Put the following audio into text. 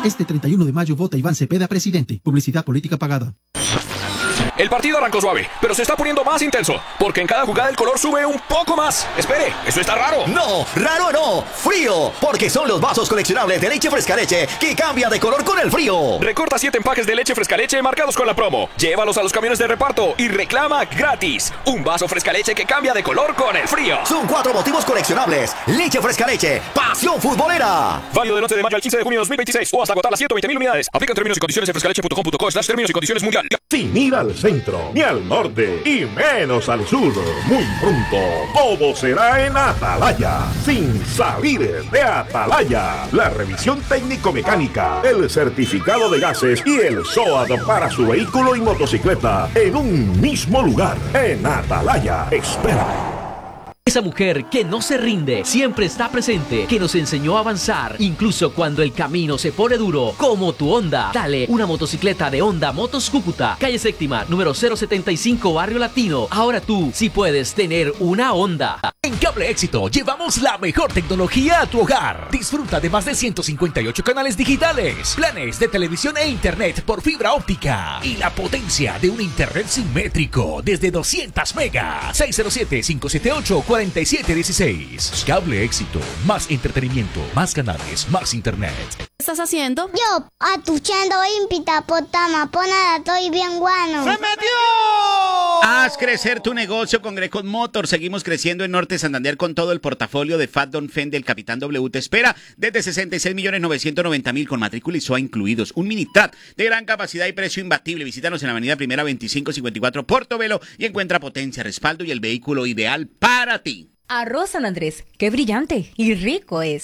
Este 31 de mayo vota Iván Cepeda presidente. Publicidad política pagada. El partido arrancó suave, pero se está poniendo más intenso, porque en cada jugada el color sube un poco más. Espere, ¿eso está raro? No, raro no, frío, porque son los vasos coleccionables de leche fresca leche que cambian de color con el frío. Recorta 7 empaques de leche fresca leche marcados con la promo. Llévalos a los camiones de reparto y reclama gratis un vaso fresca leche que cambia de color con el frío. Son 4 motivos coleccionables. Leche fresca leche, pasión futbolera. Válido del 11 de mayo al 15 de junio de 2026 o hasta agotar las 120.000 unidades. Aplican términos y condiciones en frescaleche.com.co/términos y condiciones mundial. Sin ir al centro, ni al norte, y menos al sur. Muy pronto, todo será en Atalaya. Sin salir de Atalaya. La revisión técnico-mecánica, el certificado de gases y el SOAT para su vehículo y motocicleta en un mismo lugar. En Atalaya. Espera. Esa mujer que no se rinde, siempre está presente, que nos enseñó a avanzar, incluso cuando el camino se pone duro, como tu Honda. Dale una motocicleta de Honda Motos Cúcuta, calle Séptima, número 075, Barrio Latino. Ahora tú sí puedes tener una Honda. En Cable Éxito llevamos la mejor tecnología a tu hogar. Disfruta de más de 158 canales digitales, planes de televisión e internet por fibra óptica y la potencia de un internet simétrico desde 200 megas. 607-578-4716. Cable Éxito. Más entretenimiento, más canales, más internet. ¿Qué estás haciendo? Yo, atuchando ímpita potama, ponada, estoy bien guano. ¡Se metió! Haz crecer tu negocio con Grecon Motors. Seguimos creciendo en Norte Santander con todo el portafolio de Fat Don Fen del Capitán W. Te espera desde 66.990.000 con matrícula y SOA incluidos. Un Minitrad de gran capacidad y precio imbatible. Visítanos en la avenida Primera 2554 Portobelo y encuentra potencia, respaldo y el vehículo ideal para ti. Arroz San Andrés, qué brillante y rico es.